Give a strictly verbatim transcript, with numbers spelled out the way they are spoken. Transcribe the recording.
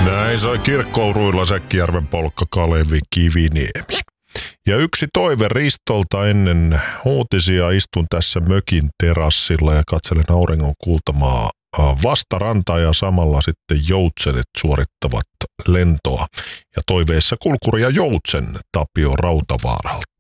Näin soi kirkkouruilla Säkkijärven polkka Kalevi Kiviniemi. Ja yksi toive Ristolta ennen uutisia. Istun tässä mökin terassilla ja katselen auringon kultamaa vastarantaa ja samalla sitten joutsenet suorittavat lentoa. Ja toiveessa kulkuri ja joutsen Tapio Rautavaaralta.